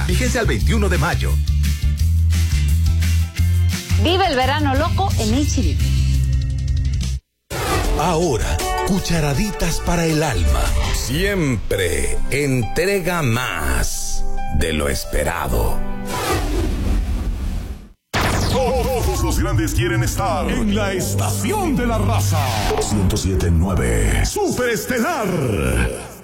Fíjense al 21 de mayo. Vive el verano loco en H-E-B. Ahora, cucharaditas para el alma. Siempre entrega más de lo esperado. Todos los grandes quieren estar en la estación de la raza. 107.9 Superestelar.